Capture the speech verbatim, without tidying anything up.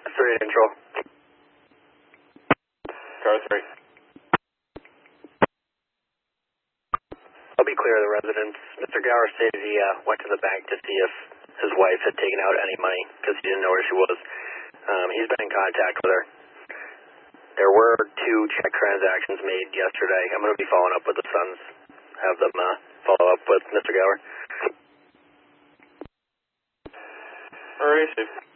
three control. Car three. I'll be clear of the residence. Mister Gower stated he uh, went to the bank to see if his wife had taken out any money because he didn't know where she was. Um, he's been in contact with her. There were two check transactions made yesterday. I'm going to be following up with the sons. Have them uh, follow up with Mister Gower. All right, Chief.